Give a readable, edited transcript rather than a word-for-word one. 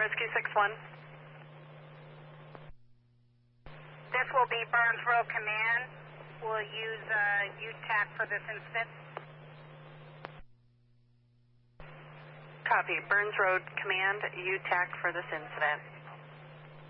Rescue 6-1. This will be Burns Road Command. We'll use UTAC for this incident. Copy. Burns Road Command, UTAC for this incident.